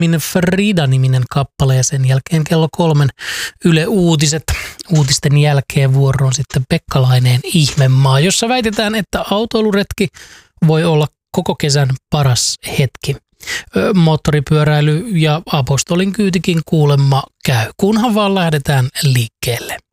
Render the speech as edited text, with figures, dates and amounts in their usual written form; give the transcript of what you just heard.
Frida-niminen kappale ja sen jälkeen kello 3 Yle Uutiset. Uutisten jälkeen vuoroon sitten Pekka Laineen Ihmemaa, jossa väitetään, että autoiluretki voi olla koko kesän paras hetki. Moottoripyöräily ja apostolin kyytikin kuulemma käy, kunhan vaan lähdetään liikkeelle.